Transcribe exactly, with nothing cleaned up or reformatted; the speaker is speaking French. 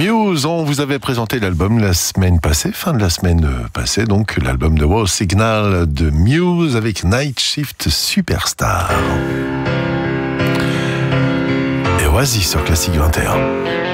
Muse, on vous avait présenté l'album la semaine passée, fin de la semaine passée, donc l'album de Wow Signal de Muse avec Night Shift Superstar. Et Oasis sur Classique vingt et un.